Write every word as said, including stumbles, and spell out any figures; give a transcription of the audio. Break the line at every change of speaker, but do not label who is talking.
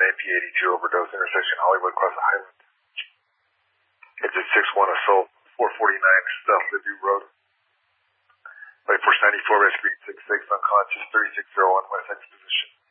A P eighty-two overdose, intersection Hollywood, across the Highland. Exit six one assault, four forty-nine South Libby Road. Light Force ninety-four rescuing six six, unconscious, thirty-six oh one West Exposition.